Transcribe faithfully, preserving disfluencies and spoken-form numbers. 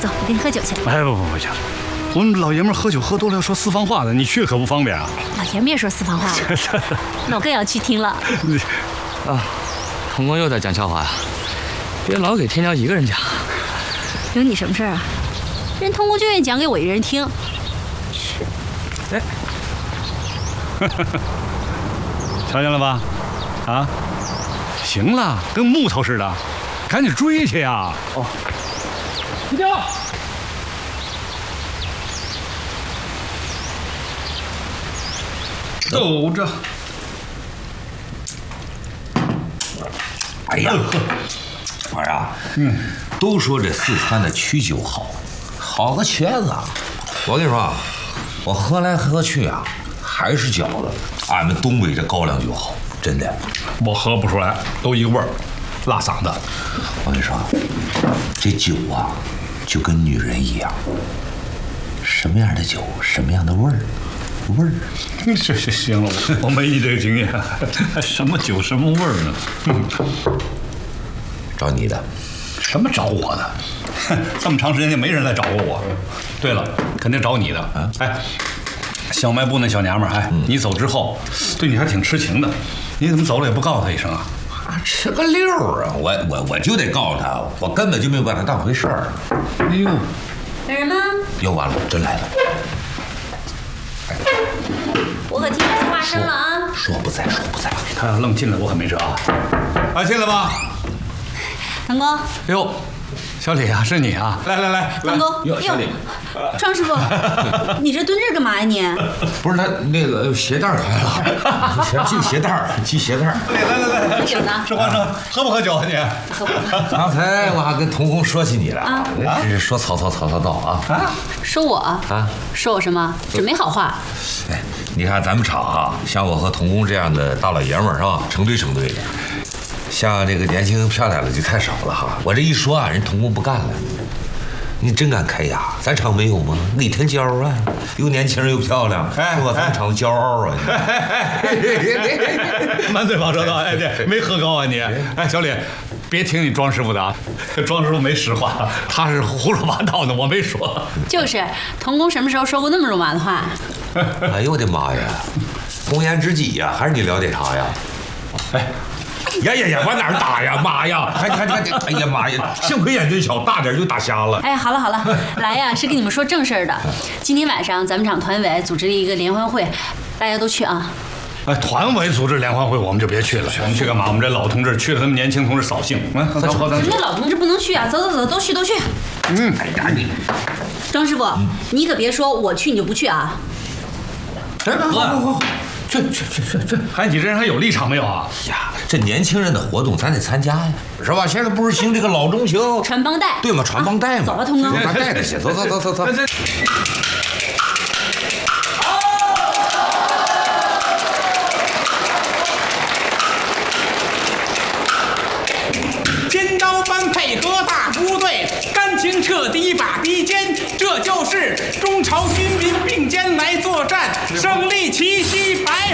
走，我跟你喝酒去。 哎，不不不行，我们老爷们喝酒喝多了要说私房话的，你去可不方便啊。 老爷们也说私房话了，那我更要去听了。 啊，童工又在讲笑话呀，别老给天骄一个人讲。 有你什么事儿啊？人童工就愿意讲给我一人听。是。 哎，瞧见了吧？啊，行了，跟木头似的，赶紧追去呀！哦，低调。走着。 哎呀，我呀，嗯，都说这四川的曲酒好，好个瘸子！我跟你说啊，我喝来喝去啊，还是觉得俺们东北这高粱酒好，真的。 我喝不出来，都一个味儿，辣嗓子。 我跟你说，这酒啊，就跟女人一样，什么样的酒，什么样的味儿。味儿， 这是行了，我我没你这个经验，什么酒什么味儿呢？嗯， 找你的， 什么找我的？这么长时间就没人来找过我。对了，肯定找你的。啊，哎，小卖部那小娘们儿，哎，嗯、你走之后，对你还挺痴情的，你怎么走了也不告诉他一声啊？ 啊，吃个溜儿啊！我我我就得告诉他，我根本就没有把他当回事儿。 哎呦， 有人吗？ 又完了，真来了。 我可听不出话声了啊！ 说不在，说不在。 他要愣进来，我可没辙啊！啊，进来吧， 唐工。 哟，小李啊，是你啊！来来来， 唐工。 哟，小李。 庄师傅，你这蹲这干嘛呀你？ 不是他那个鞋带开了，系鞋带，系鞋带。 来来来来， 喝酒呢？ 吃花生，喝不喝酒啊你？ 喝不喝。 刚才我还跟童工说起你了啊，是说曹操曹操到啊啊！ 说我啊？说我什么？准没好话。 哎，你看咱们厂啊，像我和童工这样的大老爷们儿是吧，成堆成堆的。像这个年轻漂亮的就太少了哈。我这一说啊，人童工不干了。你真敢开牙？咱厂没有吗？李天骄啊，又年轻又漂亮，是吧？咱厂的骄傲啊！ 满嘴跑车道，哎，这没喝高啊你？哎，小李，别听你庄师傅的啊，庄师傅没实话，他是胡说八道的，我没说。 就是童工什么时候说过那么肉麻的话？ 哎呦我的妈呀！红颜知己呀，还是你了解他呀？哎。呀呀呀！往哪儿打呀？妈呀！还还还！哎呀妈呀！幸亏眼睛小，大点就打瞎了。 哎，好了好了，来呀，是跟你们说正事儿的。今天晚上咱们厂团委组织了一个联欢会，大家都去啊。 哎，团委组织联欢会我们就别去了，我们去干嘛？我们这老同志去了，他们年轻同志扫兴。来，走走走。 什么老同志不能去啊？走走走，都去都去。 嗯， 哎呀你， 庄师傅，你可别说我去你就不去啊。 哎，好好好。去去去去去！ 哎，你这人还有立场没有啊？ 呀，这年轻人的活动咱得参加呀，是吧？现在不是兴这个老中青传帮带， 对吗？传帮带嘛。 走吧，童工， 咱带着去，走走走走走。 尖刀般配合大部队，感情彻底把敌歼，这就是中朝军民并肩来作战，胜利齐心百。